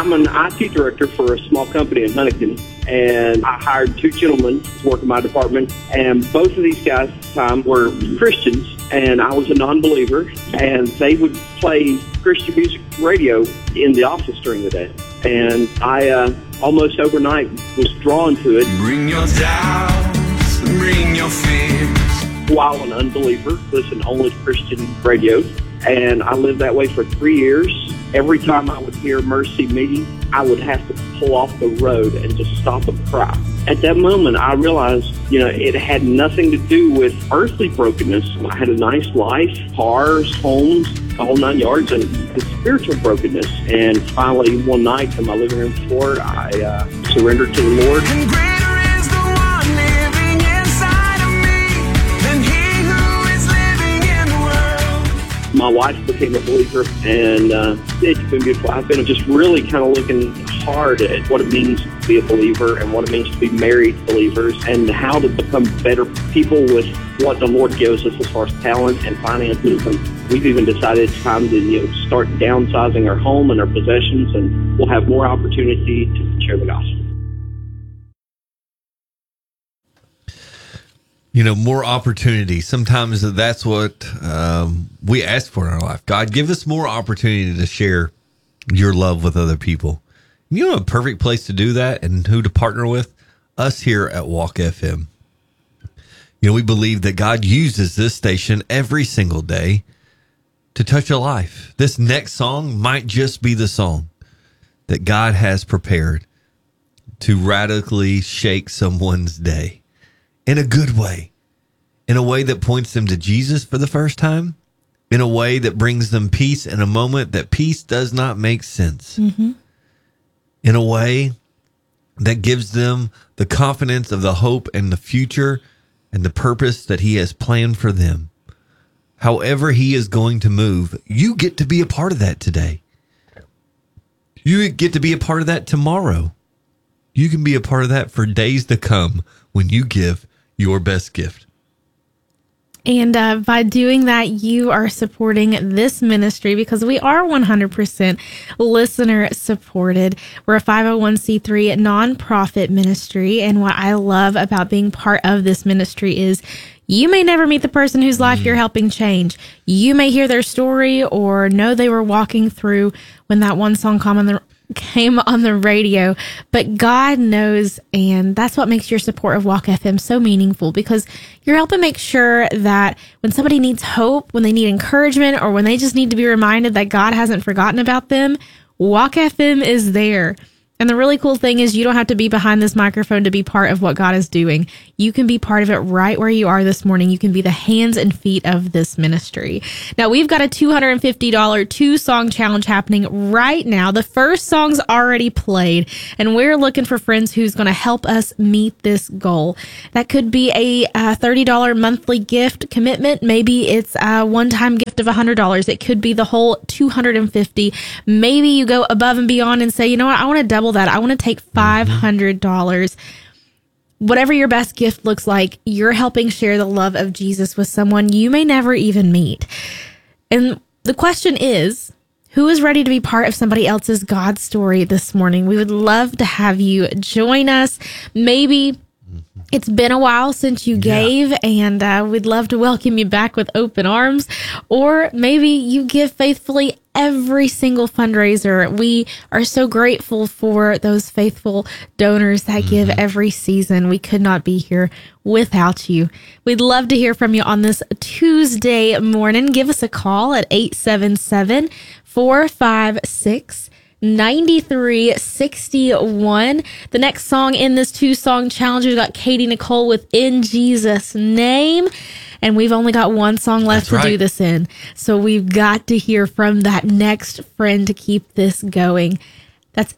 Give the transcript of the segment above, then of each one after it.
I'm an IT director for a small company in Huntington, and I hired two gentlemen to work in my department, and both of these guys at the time were Christians, and I was a non-believer, and they would play Christian music radio in the office during the day. And I almost overnight was drawn to it. Bring your doubts, bring your fears. While an unbeliever, listen only to Christian radio, and I lived that way for 3 years. Every time I would hear Mercy Me, I would have to pull off the road and just stop and cry. At that moment, I realized, it had nothing to do with earthly brokenness. I had a nice life, cars, homes, the whole 9 yards, and the spiritual brokenness. And finally, one night on my living room floor, I surrendered to the Lord. And greater is the one living inside of me than he who is living in the world. My wife became a believer, and it's been beautiful. I've been just really kind of looking hard at what it means to be a believer and what it means to be married believers and how to become better people with what the Lord gives us as far as talent and finances. And we've even decided it's time to start downsizing our home and our possessions, and we'll have more opportunity to share the gospel. More opportunity. Sometimes that's what we ask for in our life. God, give us more opportunity to share your love with other people. A perfect place to do that and who to partner with? Us here at Walk FM. We believe that God uses this station every single day to touch a life. This next song might just be the song that God has prepared to radically shake someone's day in a good way, in a way that points them to Jesus for the first time, in a way that brings them peace in a moment that peace does not make sense. Mm-hmm. In a way that gives them the confidence of the hope and the future and the purpose that he has planned for them. However he is going to move, you get to be a part of that today. You get to be a part of that tomorrow. You can be a part of that for days to come when you give your best gift. And by doing that, you are supporting this ministry because we are 100% listener supported. We're a 501c3 nonprofit ministry. And what I love about being part of this ministry is you may never meet the person whose life you're helping change. You may hear their story or know they were walking through when that one song came on the radio, but God knows, and that's what makes your support of Walk FM so meaningful, because you're helping make sure that when somebody needs hope, when they need encouragement, or when they just need to be reminded that God hasn't forgotten about them, Walk FM is there. And the really cool thing is you don't have to be behind this microphone to be part of what God is doing. You can be part of it right where you are this morning. You can be the hands and feet of this ministry. Now, we've got a $250 2-song challenge happening right now. The first song's already played, and we're looking for friends who's going to help us meet this goal. That could be a $30 monthly gift commitment. Maybe it's a one-time gift of $100. It could be the whole $250. Maybe you go above and beyond and say, you know what, I want to double that. I want to take $500. Whatever your best gift looks like, you're helping share the love of Jesus with someone you may never even meet. And the question is, who is ready to be part of somebody else's God story this morning? We would love to have you join us. Maybe it's been a while since you gave, and we'd love to welcome you back with open arms. Or maybe you give faithfully every single fundraiser. We are so grateful for those faithful donors that give every season. We could not be here without you. We'd love to hear from you on this Tuesday morning. Give us a call at 877-456-9361. The next song in this 2-song challenge, we've got Katie Nicole with In Jesus' Name. And we've only got one song left to do this in. So we've got to hear from that next friend to keep this going. That's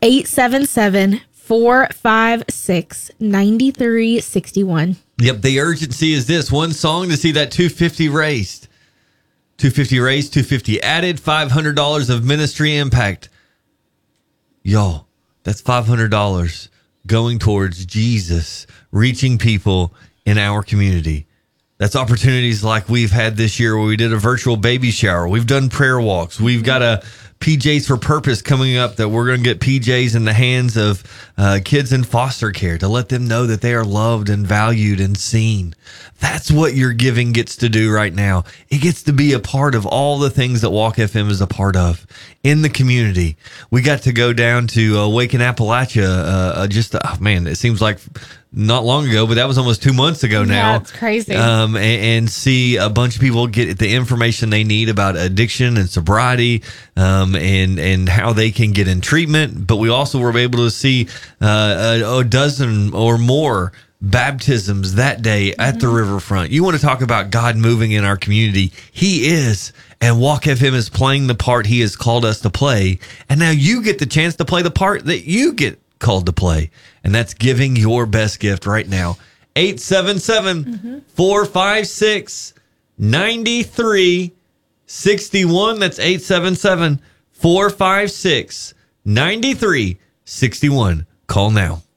877-456-9361. Yep, the urgency is this. One song to see that 250 raised. 250 raised, 250 added, $500 of ministry impact. Y'all, that's $500 going towards Jesus, reaching people in our community. That's opportunities like we've had this year where we did a virtual baby shower. We've done prayer walks. We've got a PJs for Purpose coming up that we're going to get PJs in the hands of kids in foster care to let them know that they are loved and valued and seen. That's what your giving gets to do right now. It gets to be a part of all the things that Walk FM is a part of in the community. We got to go down to Waken Appalachia. It seems like not long ago, but that was almost 2 months ago now. Yeah, it's crazy. And see a bunch of people get the information they need about addiction and sobriety, and how they can get in treatment. But we also were able to see a dozen or more baptisms that day at the riverfront. You want to talk about God moving in our community? He is. And Walk FM is playing the part he has called us to play. And now you get the chance to play the part that you get called to play. And that's giving your best gift right now. 877-456-9361. That's 877-456-9361. Call now.